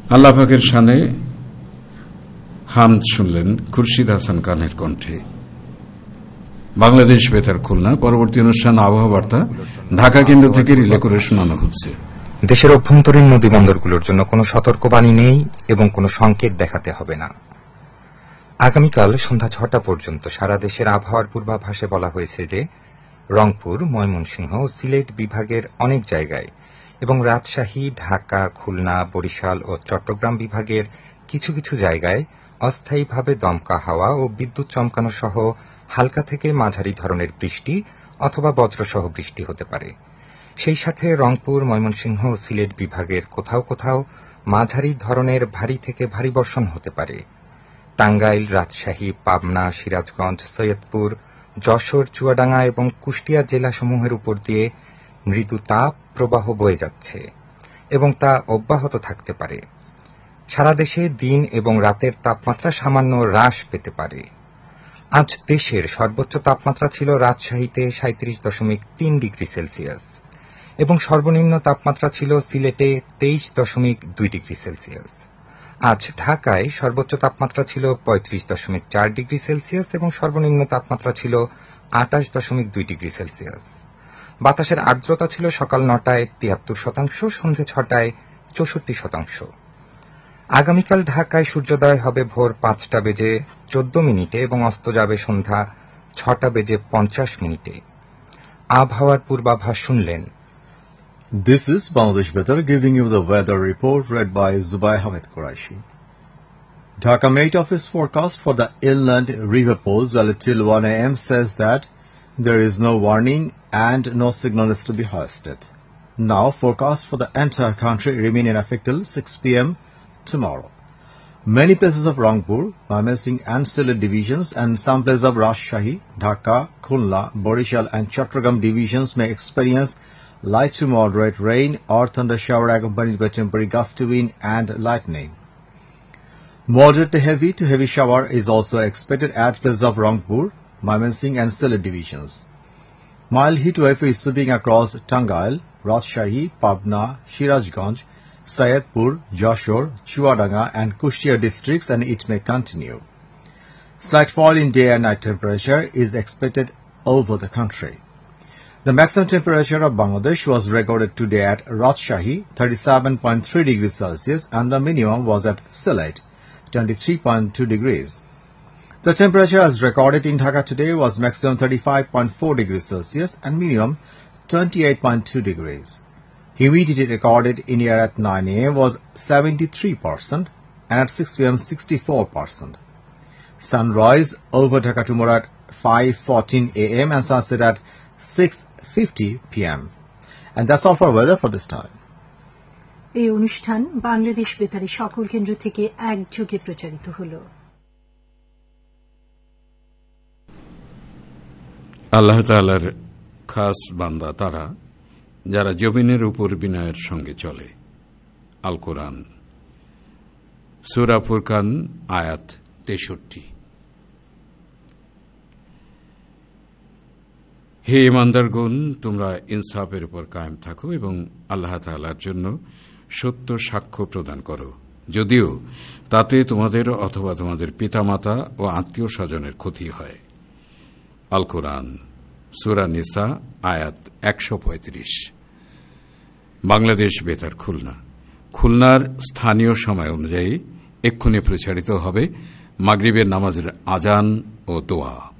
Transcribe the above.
আল্লাহ পাকের শানে হামদ শুনলেন খুরশিদ হাসান খানের কণ্ঠে। বাংলাদেশ বেতার খুলনা। পরবর্তী অনুষ্ঠান আবহাওয়া বার্তা ঢাকা কেন্দ্র থেকে রিলে করে শোনানো হচ্ছে। দেশের অভ্যন্তরীণ নদীবন্দরগুলোর জন্য কোনো সতর্কবাণী নেই এবং কোনো সংকেত দেখাতে হবে না। আগামীকাল সন্ধ্যা ৬টা পর্যন্ত সারা দেশের আবহাওয়ার পূর্বাভাসে বলা হয়েছে যে রংপুর, ময়মনসিংহ ও সিলেট বিভাগের অনেক জায়গায় এবং রাজশাহী, ঢাকা, খুলনা, বরিশাল ও চট্টগ্রাম বিভাগের কিছু কিছু জায়গায় অস্থায়ীভাবে দমকা হাওয়া ও বিদ্যুৎ চমকানো সহ হালকা থেকে মাঝারি ধরনের বৃষ্টি অথবা বজ্রসহ বৃষ্টি হতে পারে। সেই সাথে রংপুর, ময়মনসিংহ ও সিলেট বিভাগের কোথাও কোথাও মাঝারি ধরনের ভারী থেকে ভারী বর্ষণ হতে পারে। টাঙ্গাইল, রাজশাহী, পাবনা, সিরাজগঞ্জ, সৈয়দপুর, যশোর, চুয়াডাঙ্গা এবং কুষ্টিয়া জেলাসমূহের উপর দিয়ে মৃদু তাপ প্রবাহ বয়ে যাচ্ছে এবং তা অব্যাহত থাকতে পারে। সারা দেশে দিন এবং রাতের তাপমাত্রা সামান্য হ্রাস পেতে পারে। আজ দেশের সর্বোচ্চ তাপমাত্রা ছিল রাজশাহীতে ৩৭.৩ ডিগ্রি সেলসিয়াস এবং সর্বনিম্ন তাপমাত্রা ছিল সিলেটে ২৩.২ ডিগ্রি সেলসিয়াস। আজ ঢাকায় সর্বোচ্চ তাপমাত্রা ছিল ৩৫.৪ ডিগ্রি সেলসিয়াস এবং সর্বনিম্ন তাপমাত্রা ছিল ২৮.২ ডিগ্রি সেলসিয়াস। বাতাসের আর্দ্রতা ছিল সকাল ৯টায় ৭৩%, সন্ধে ৬টায় ৬৪%। আগামীকাল ঢাকায় সূর্যোদয় হবে ভোর ৫টা বেজে ১৪ মিনিটে এবং অস্ত যাবে সন্ধ্যা ৬টা বেজে ৫০ মিনিটে। আবহাওয়ার পূর্বাভাস শুনলেন। This is Bangladesh Weather giving you the weather report read by Zubair Ahmed Quraishi. Dhaka Met Office forecast for the inland river pose valid till 1 a.m. says that there is no warning and no signal is to be hoisted. Now forecast for the entire country remain in effect till 6 p.m. tomorrow. Many places of Rangpur, Mymensingh and Sylhet divisions and some places of Rajshahi, Dhaka, Khulna, Borishal and Chattogram divisions may experience light to moderate rain or thunder shower accompanied by temporary gusty wind and lightning. Moderate to heavy shower is also expected at places of Rangpur, Mymensingh and Sylhet divisions. Mild heat wave is sweeping across Tangail, Rajshahi, Pabna, Sirajganj, Sayyidpur, Joshore, Chuadanga and Kushtia districts, and it may continue. Slight fall in day and night temperature is expected over the country. The maximum temperature of Bangladesh was recorded today at Rajshahi, 37.3 degrees Celsius, and the minimum was at Sylhet, 23.2 degrees. The temperature as recorded in Dhaka today was maximum 35.4 degrees Celsius and minimum 28.2 degrees. Humidity recorded in air at 9 a.m. was 73% and at 6 p.m. 64%. Sunrise over Dhaka tomorrow at 5:14 a.m. and sunset at 6:50 p.m. And that's all for weather for this time. এই অনুষ্ঠান বাংলাদেশ বেতারের সকল কেন্দ্র থেকে একযোগে প্রচারিত হলো। আল্লাহ তাআলার খাস বান্দা তারা যারা জমিনের উপর বিনয়ের সঙ্গে চলে। আল কোরআন, সূরা ফুরকান, আয়াত ৬৩। হে ঈমানদারগণ, তোমরা ইনসাফের উপর কায়েম থাকো এবং আল্লাহ তাআলার জন্য সত্য সাক্ষ্য প্রদান করো, যদিও তাতে তোমাদের অথবা তোমাদের পিতামাতা ও আত্মীয় স্বজনের ক্ষতি হয়। আল কোরআন, সূরা নিসা, আয়াত ১৩৫। বাংলাদেশ বেতার খুলনা। খুলনার স্থানীয় সময় অনুযায়ী এক্ষুনি প্রচারিত হবে মাগরিবের নামাজের আজান ও দোয়া।